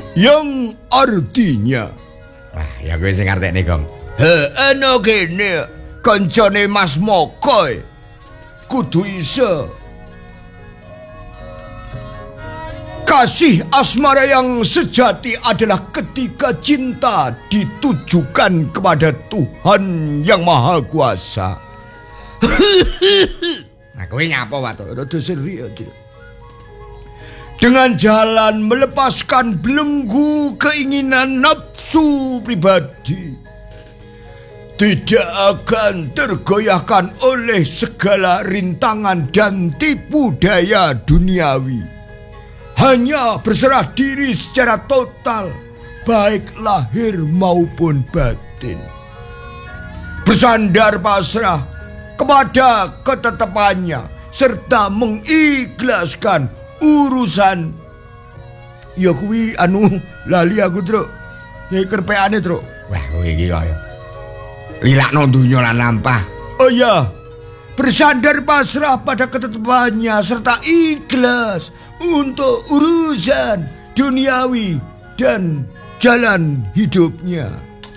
yang artinya, wah ya kowe sing ngertekne Gong. ana kene kancane Mas Moko kudu iso. Kasih asmara yang sejati adalah ketika cinta ditujukan kepada Tuhan yang Maha Kuasa. Nah, kowe nyapa wae Rada serius. Dengan jalan melepaskan belenggu keinginan nafsu pribadi, tidak akan tergoyahkan oleh segala rintangan dan tipu daya duniawi. Hanya berserah diri secara total, baik lahir maupun batin. Bersandar pasrah kepada ketetapannya, serta mengikhlaskan urusan. Ya kuwi lali aku, Truk. Ya kerpeane, Truk. Wah, kowe iki kaya lilakno donya lan lampah. Oh ya, bersandar pasrah pada ketetapannya serta ikhlas untuk urusan duniawi dan jalan hidupnya.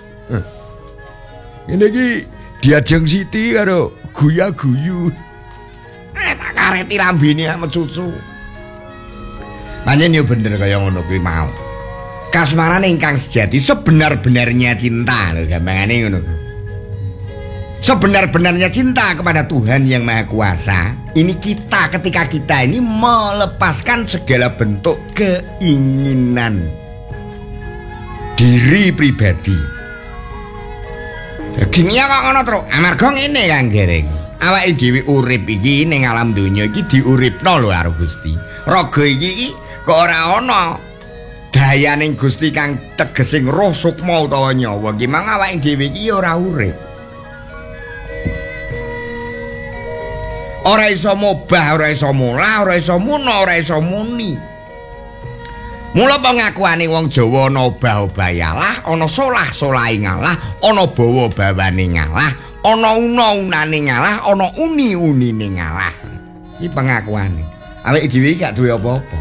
Ini ki Diajeng Siti karo guya-guyu. Tak kareti lambene sama susu. Pancen yo bener kaya ngono kuwi mau. Kasmaran ingkang sejati sebenar-benarnya cinta lho, gampangane ngono. Sebenar-benarnya cinta kepada Tuhan yang Maha Kuasa, ini kita ketika kita ini melepaskan segala bentuk keinginan diri pribadi. Ya gini ya kok ngono, Truk. Amarga ngene Kang Gereng. Awake dhewe urip iki ning alam donya iki diuripno lho karo Gusti. Raga iki kok ora ana dayaning Gusti kang tegesing roh sukma utawa nyawa. Ki mang awake dhewe iki ora urip. Ora iso mobah, ora iso mulah, ora iso muna, ora iso muni. Mula pengakuane wong Jawa ana obah-obayalah, ana solah-solahe ngalah, ana bawa-bawane ngalah, ana una-unane ngalah, ana uni-unine ngalah. Iki pengakuane. Awake dhewe gak duwe apa-apa.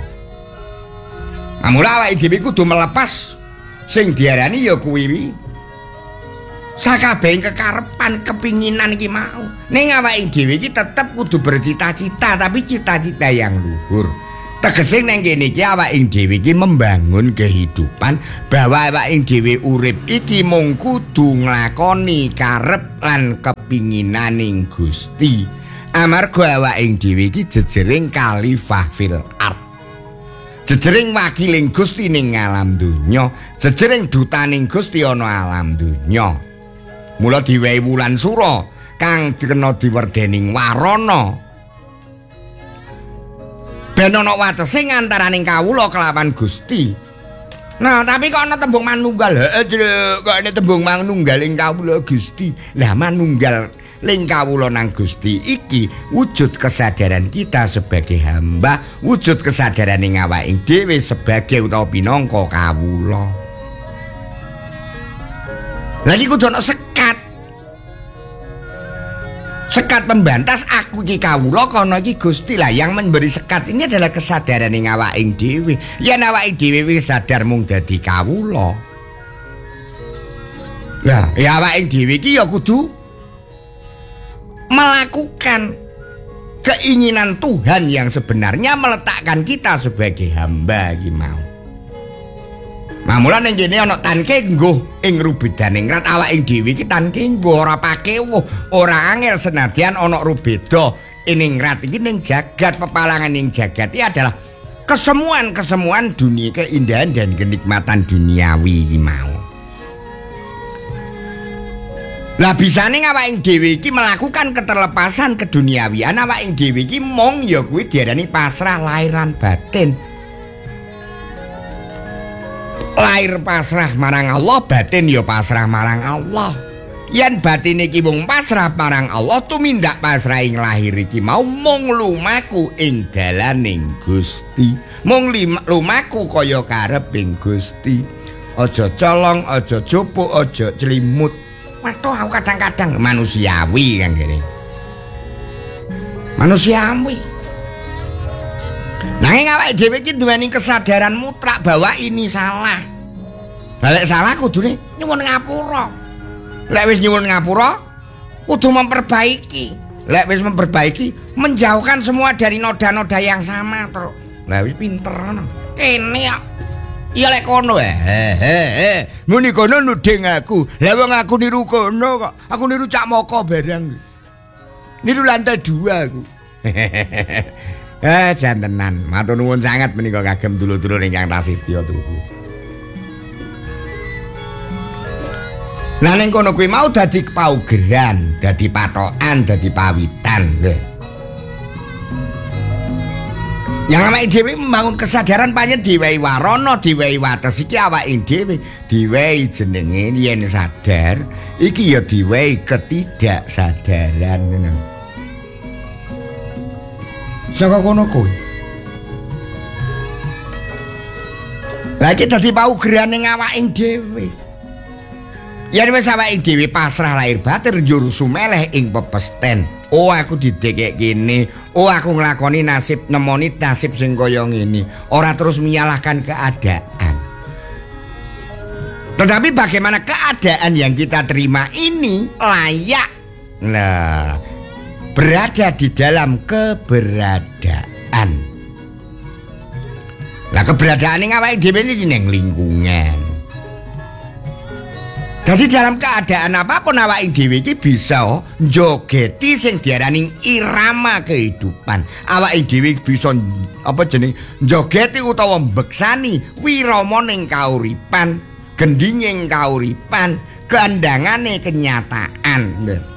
Mula awake dhewe kudu melepas sing diarani ya kuwi sakabehing kekarepan kepinginan iki mau. Ning awake dhewe iki tetep kudu bercita-cita, tapi cita-cita yang luhur. Tegese nang kene iki awake dhewe iki membangun kehidupan bahwa awake dhewe urip iki mung kudu nglakoni karep lan kepinginaning Gusti. Amarga awake dhewe iki jejering khalifah fil ard. Jejering wakiling Gusti ning alam donya, jejering dutaning Gusti ana alam donya. Mula diwehi wulan sura kang dikena diwerdening warana. Ben ana watesing antaraning kawula kelawan Gusti. Nah, tapi kok ana tembung manunggal. Heeh, kok ana tembung manunggal ing kawula Gusti. Lah manunggal ling kawula nang Gusti iki wujud kesadaran kita sebagai hamba, wujud kesadaran ing awake dhewe sebagai utawa pinangka kawula. Lagi kudu ana sekat pembantas aku iki kawula kono iki Gusti. Lah yang memberi sekat ini adalah kesadaran ing awake dhewe. Yen awake dhewe wis sadar mung dadi kawula. Lah, ya awake dhewe iki ya kudu melakukan keinginan Tuhan yang sebenarnya meletakkan kita sebagai hamba iki mau. Mamula ning kene ana tanke ngguh ing rubedaning rat awake dhewe iki tanke ngguh ora pakewuh, ora angel senadyan ana rubeda ing rat iki ning jagat pepalangan ning jagat iki adalah kesemuan dunia, keindahan dan kenikmatan duniawi iki mau. Lah bisane awake dhewe iki melakukan keterlepasan keduniawian awake dhewe iki mung ya kuwi diarani pasrah lahir lan batin. Lahir pasrah marang Allah, batin ya pasrah marang Allah. Yen batin iki mung pasrah marang Allah, tumindak pasrah ing lahir iki mau mung lumaku ing dalaning Gusti. Mung lumaku kaya kareping Gusti. Aja colong, aja jupuk, aja celimut. Waduh aku kadang-kadang manusiawi kan gini. Manusiawi. Nanging awake dhewe iki duweni kesadaran mutlak bahwa ini salah. Lek salah kudune nyuwun ngapura. Lek wis nyuwun ngapura kudu memperbaiki. Lek wis memperbaiki menjauhkan semua dari noda-noda yang sama terus. Lah wis pinter ngono. Kene kok. Iya lek kono muni kono nuding aku. Lah wong aku niru kono kok. Aku niru Cak Moko barang. Niru lantai 2 aku. Jantenan. Matur nuwun sangat menika kagem dulur-dulur ingkang tasih sedya tuhu. Lah ning kono kuwi mau dadi paugeran, dadi patokan, dadi pawitan. Yang awake dhewe membangun kesadaran pancen diwehi warana, diwehi wates iki awake dhewe, diwehi jenenge yen sadar, iki ya diwehi ketidaksadaran ngono. Saka kono kuwi. Lah iki dadi paugeran ning awake dhewe. Yen wis awake dhewe pasrah lahir batin njur sumeleh ing pepesten. Oh aku didekek kene, oh aku nglakoni nasib nemoni nasib sing kaya ngene. Ora terus menyalahkan keadaan. Tetapi bagaimana keadaan yang kita terima ini layak. Nah, berada di dalam keberadaan. Lah keberadaan ing awake dhewe iki ning lingkungan. Jadi dalam keadaan apapun awake dhewe iki bisa njogeti sing diarani irama kehidupan. Awake dhewe bisa apa jeneng njogeti utawa mbeksani wirama ning kauripan, gendhinging kauripan, keandangane kenyataan.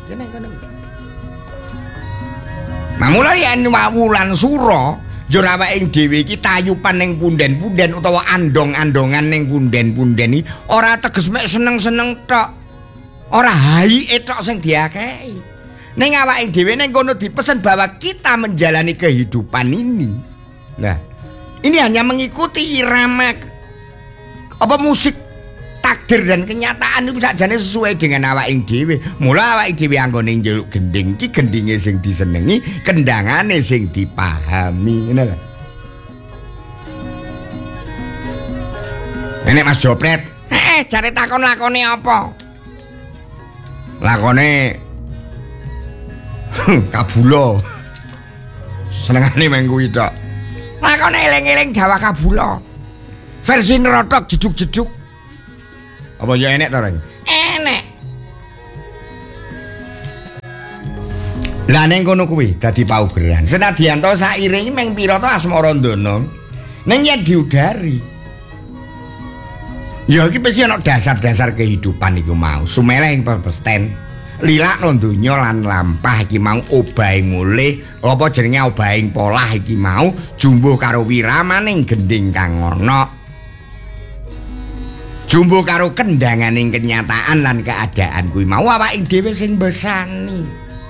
Mamula yen wulan sura njur awake dhewe iki tayupan ning punden-punden utawa andong-andongan ning punden-punden iki ora teges mek seneng-seneng tok. Ora haike tok sing diakehi. Ning awake dhewe ning kono dipesen bahwa kita menjalani kehidupan ini. Nah, ini hanya mengikuti irama apa musik takdir dan kenyataan itu sakjane sesuai dengan awake dhewe. Mula awake dhewe anggone njaluk gending iki gendinge sing disenengi, kendangane sing dipahami, ngono lho. Nek Mas Jopret, jare takon lakone apa? Lakone kabula. Senengane meng kuwi tok. Lakone eling-eling Jawa kabula. Versi nerotok jeduk-jeduk. Apa ya enek to, Reng? Enek. Lah ning kono kuwi dadi paugeran. Senadyan to sairing meng pira to asmara ndono. Ning yen diudari. Ya iki mesti ana dasar-dasar kehidupan iku mau. Sumeleh ing pepesten. Lilakno donya lan lampah iki mau obahing mulih, apa jenenge obahing polah iki mau jumbuh karo wiramaning gending kang ana. Jumbo karo kendanganing kenyataan lan keadaan kuwi mau awake dhewe sing besani.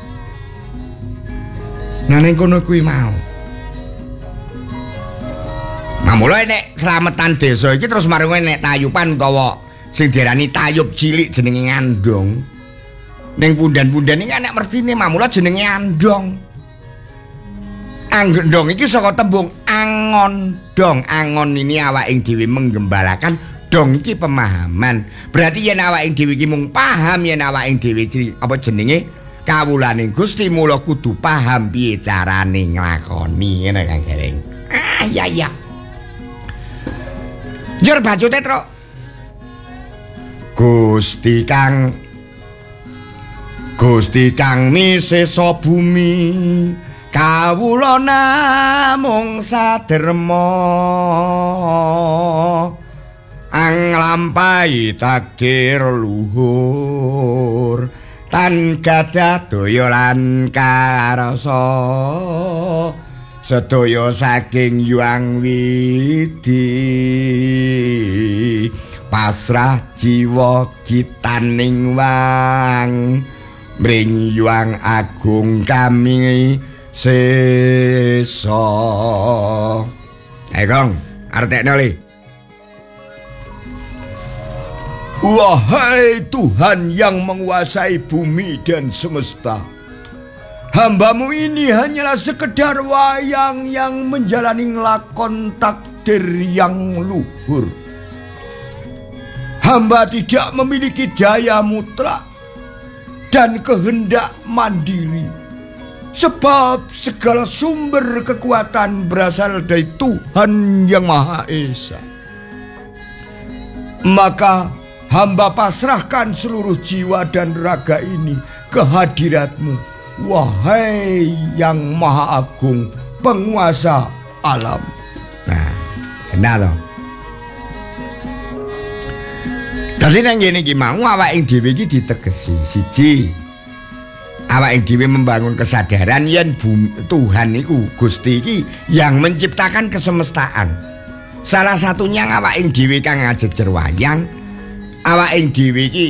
Nah ning kono kuwi mau. Mamula nek slametan desa iki terus marung nek tayupan utawa sing diarani tayub cilik jenenge ngandong. Ning punden-punden iki nek mestine mamula jenenge andong. Anggendong iki saka tembung angondong. Angon ini awake dhewe menggembalakan dong iki pemahaman. Berarti yen awake dhewe iki mung paham yen awake dhewe apa jenenge kawulane Gusti mula kudu paham piye carane nglakoni ngene Kang Gareng. Ya. Njur bacute tro. Gusti Kang misesa bumi kawula namung saderma anglampahi takdir luhur tan gadah daya lan karasa sedaya saking yuang widi pasrah jiwa kitaning wang mring yuang agung kami sesa. Gong artekno li. Wahai Tuhan yang menguasai bumi dan semesta, Hambamu ini hanyalah sekedar wayang yang menjalani lakon takdir yang luhur. Hamba tidak memiliki daya mutlak dan kehendak mandiri. Sebab segala sumber kekuatan berasal dari Tuhan Yang Maha Esa. Maka hamba pasrahkan seluruh jiwa dan raga ini ke hadirat-Mu, wahai Yang Maha Agung, penguasa alam. Nah, kenal toh. Dadi nang ngene iki mau awake dhewe iki ditegesi siji. Awake dhewe membangun kesadaran yen Tuhan iku Gusti iki yang menciptakan kesemestaan. Salah satunya awake dhewe kang ngajejer wayang, awake dhewe iki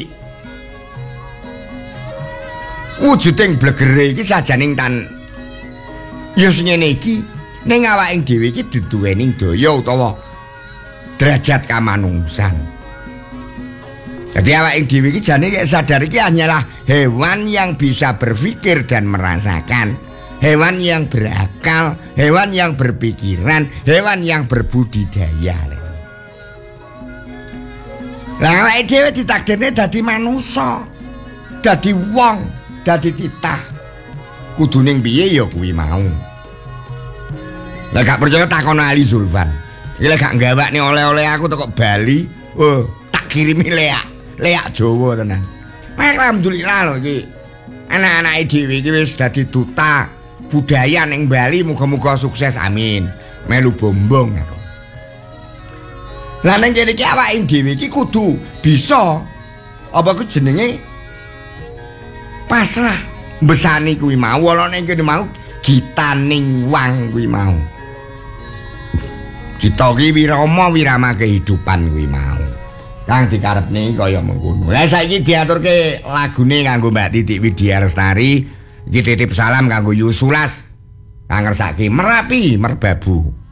wujuding blegere iki sajaning tan ya ngene iki ning awake dhewe iki duduwening daya utawa derajat kamanungsan. Jadi awake dhewe iki jane sadar iki hanyalah hewan yang bisa berpikir dan merasakan, hewan yang berakal, hewan yang berpikiran, hewan yang berbudidaya. Lah awake dhewe ditakdirne dadi manusa, dadi wong, dadi titah. Kudune piye ya kuwi mau. Lah gak percaya takon Ali Zulfan. Iki lek gak gawakne oleh-oleh aku teko Bali, tak kirimi leak Jawa tenan. Alhamdulillah lho iki. Anak-anake dhewe iki wis dadi duta budaya ning Bali, muga-muga sukses amin. Melu bombong aku. Lah ning kene iki awake dhewe iki kudu bisa apa ku jenenge pasrah besani kuwi mau ana ning kene mau gitaning wang kuwi mau. Kita iki wirama wirama kehidupan kuwi mau. Kang dikarepne kaya mengkono. Lah saiki diaturke lagune kanggo Mbak Titik Widya Lestari. Iki titip salam kanggo Yusulas. Kang ngersake Merapi Merbabu.